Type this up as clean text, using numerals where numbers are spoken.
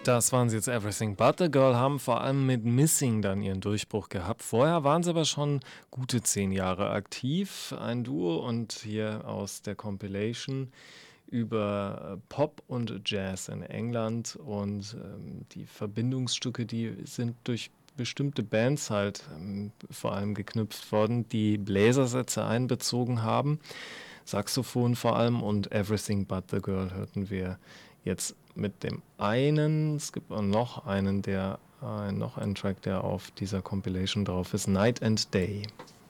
Das waren sie jetzt Everything But the Girl, haben vor allem mit Missing dann ihren Durchbruch gehabt. Vorher waren sie aber schon gute 10 Jahre aktiv, ein Duo und hier aus der Compilation über Pop und Jazz in England und die Verbindungsstücke, die sind durch bestimmte Bands halt vor allem geknüpft worden, die Bläsersätze einbezogen haben, Saxophon vor allem und Everything But the Girl hörten wir jetzt mit dem einen. Es gibt auch noch einen, noch einen Track, der auf dieser Compilation drauf ist, Night and Day.